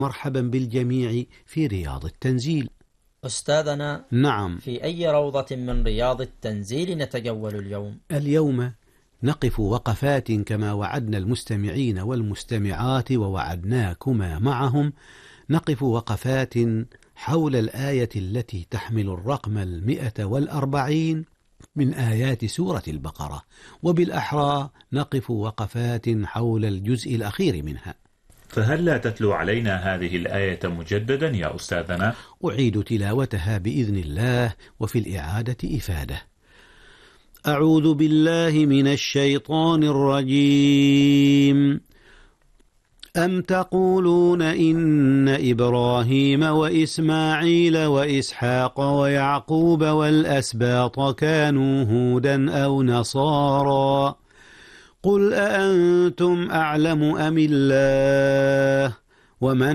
مرحبا بالجميع في رياض التنزيل. أستاذنا، نعم. في أي روضة من رياض التنزيل نتجول اليوم؟ اليوم نقف وقفات كما وعدنا المستمعين والمستمعات ووعدناكما معهم، نقف وقفات حول الآية التي تحمل الرقم 140 من آيات سورة البقرة، وبالأحرى نقف وقفات حول الجزء الأخير منها. فهل لا تتلو علينا هذه الآية مجددا يا أستاذنا؟ أعيد تلاوتها بإذن الله، وفي الإعادة إفادة. أعوذ بالله من الشيطان الرجيم. أم تقولون إن إبراهيم وإسماعيل وإسحاق ويعقوب والأسباط كانوا هودا أو نصارى؟ قل أأنتم أعلم أم الله؟ ومن